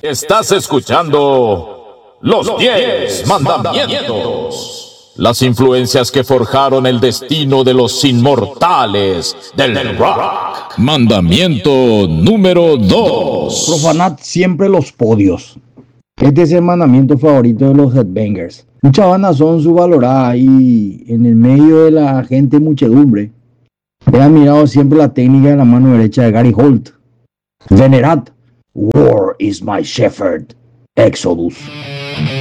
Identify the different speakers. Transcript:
Speaker 1: Estás escuchando Los 10 Mandamientos. Las influencias que forjaron el destino de los inmortales del rock. Mandamiento número 2.
Speaker 2: Profanad siempre los podios. Este es el mandamiento favorito de los headbangers. Muchas bandas son subvaloradas y en el medio de la gente muchedumbre he admirado siempre la técnica de la mano derecha de Gary Holt. Venerad, War is my shepherd. Exodus.